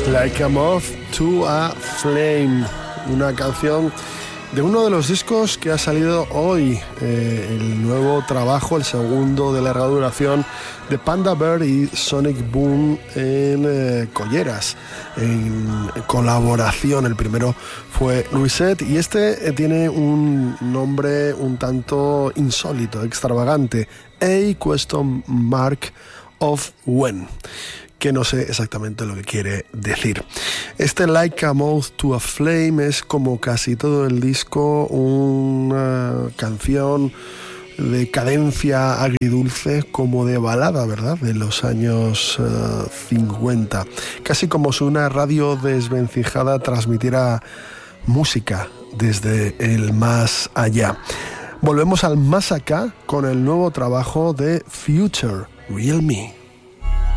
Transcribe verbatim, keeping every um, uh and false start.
Like a Moth to a Flame, una canción de uno de los discos que ha salido hoy, eh, el nuevo trabajo, el segundo de larga duración de Panda Bear y Sonic Boom en eh, Colleras, en colaboración. El primero fue Reset y este eh, tiene un nombre un tanto insólito, extravagante, A Question Mark of When, que no sé exactamente lo que quiere decir. Este Like a Moth to a Flame es, como casi todo el disco, una canción de cadencia agridulce, como de balada, ¿verdad?, de los años uh, cincuenta. Casi como si una radio desvencijada transmitiera música desde el más allá. Volvemos al más acá con el nuevo trabajo de Future, Real Me.